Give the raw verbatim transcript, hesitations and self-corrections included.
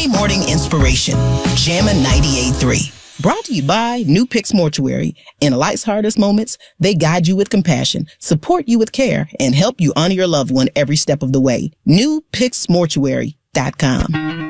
Sunday morning inspiration. Jammin' ninety-eight point three. Brought to you by New Picks Mortuary. In life's hardest moments, they guide you with compassion, support you with care, and help you honor your loved one every step of the way. New Picks Mortuary dot com.